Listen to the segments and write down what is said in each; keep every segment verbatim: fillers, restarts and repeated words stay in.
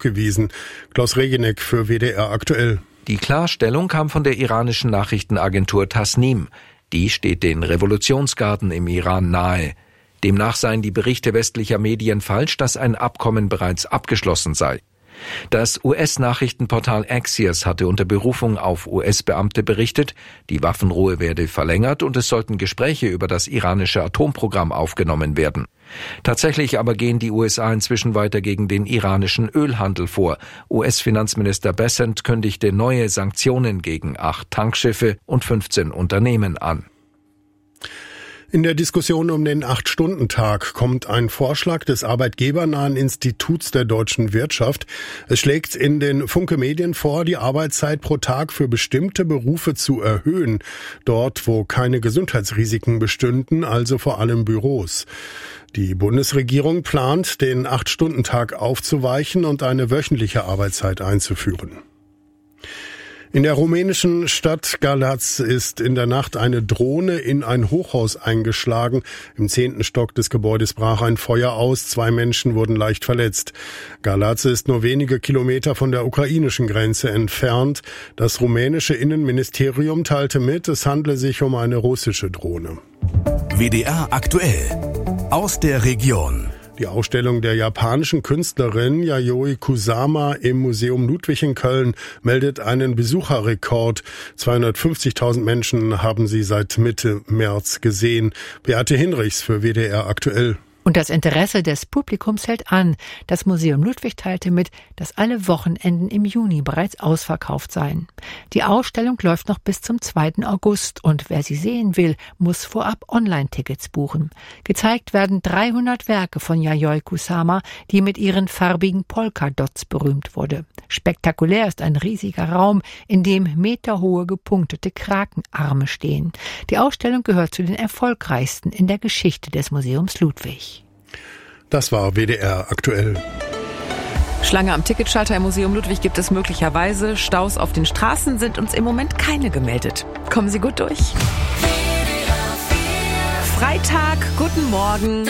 abgewiesen. Klaus Regeneck für W D R aktuell. Die Klarstellung kam von der iranischen Nachrichtenagentur Tasnim. Die steht den Revolutionsgarden im Iran nahe. Demnach seien die Berichte westlicher Medien falsch, dass ein Abkommen bereits abgeschlossen sei. Das U S-Nachrichtenportal Axios hatte unter Berufung auf U S-Beamte berichtet, die Waffenruhe werde verlängert und es sollten Gespräche über das iranische Atomprogramm aufgenommen werden. Tatsächlich aber gehen die U S A inzwischen weiter gegen den iranischen Ölhandel vor. U S-Finanzminister Bessent kündigte neue Sanktionen gegen acht Tankschiffe und fünfzehn Unternehmen an. In der Diskussion um den Acht-Stunden-Tag kommt ein Vorschlag des arbeitgebernahen Instituts der deutschen Wirtschaft. Es schlägt in den Funke Medien vor, die Arbeitszeit pro Tag für bestimmte Berufe zu erhöhen. Dort, wo keine Gesundheitsrisiken bestünden, also vor allem Büros. Die Bundesregierung plant, den Acht-Stunden-Tag aufzuweichen und eine wöchentliche Arbeitszeit einzuführen. In der rumänischen Stadt Galați ist in der Nacht eine Drohne in ein Hochhaus eingeschlagen. Im zehnten Stock des Gebäudes brach ein Feuer aus. Zwei Menschen wurden leicht verletzt. Galați ist nur wenige Kilometer von der ukrainischen Grenze entfernt. Das rumänische Innenministerium teilte mit, es handle sich um eine russische Drohne. W D R aktuell aus der Region. Die Ausstellung der japanischen Künstlerin Yayoi Kusama im Museum Ludwig in Köln meldet einen Besucherrekord. zweihundertfünfzigtausend Menschen haben sie seit Mitte März gesehen. Beate Hinrichs für W D R aktuell. Und das Interesse des Publikums hält an. Das Museum Ludwig teilte mit, dass alle Wochenenden im Juni bereits ausverkauft seien. Die Ausstellung läuft noch bis zum zweiten August und wer sie sehen will, muss vorab Online-Tickets buchen. Gezeigt werden dreihundert Werke von Yayoi Kusama, die mit ihren farbigen Polka-Dots berühmt wurde. Spektakulär ist ein riesiger Raum, in dem meterhohe gepunktete Krakenarme stehen. Die Ausstellung gehört zu den erfolgreichsten in der Geschichte des Museums Ludwig. Das war W D R aktuell. Schlange am Ticketschalter im Museum Ludwig gibt es möglicherweise. Staus auf den Straßen sind uns im Moment keine gemeldet. Kommen Sie gut durch. Freitag, guten Morgen.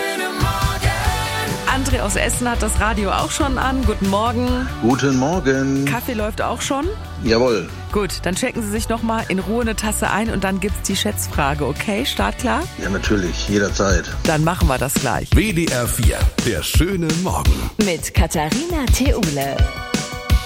André aus Essen hat das Radio auch schon an. Guten Morgen. Guten Morgen. Kaffee läuft auch schon? Jawohl. Gut, dann checken Sie sich nochmal in Ruhe eine Tasse ein und dann gibt's die Schätzfrage, okay? Startklar? Ja, natürlich, jederzeit. Dann machen wir das gleich. W D R vier, der schöne Morgen. Mit Katharina Theule.